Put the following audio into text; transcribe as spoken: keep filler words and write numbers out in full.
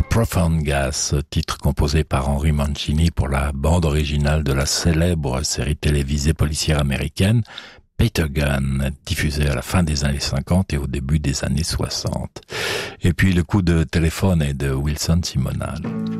Profound Gas, titre composé par Henry Mancini pour la bande originale de la célèbre série télévisée policière américaine Peter Gunn, diffusée à la fin des années cinquante et au début des années soixante. Et puis le coup de téléphone est de Wilson Simonal.